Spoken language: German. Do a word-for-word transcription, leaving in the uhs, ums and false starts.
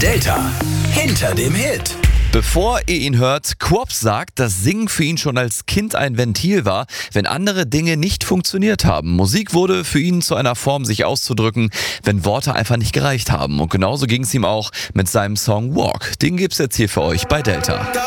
Delta hinter dem Hit. Bevor ihr ihn hört, Quops sagt, dass Singen für ihn schon als Kind ein Ventil war, wenn andere Dinge nicht funktioniert haben. Musik wurde für ihn zu einer Form, sich auszudrücken, wenn Worte einfach nicht gereicht haben. Und genauso ging es ihm auch mit seinem Song Walk. Den gibt's jetzt hier für euch bei Delta.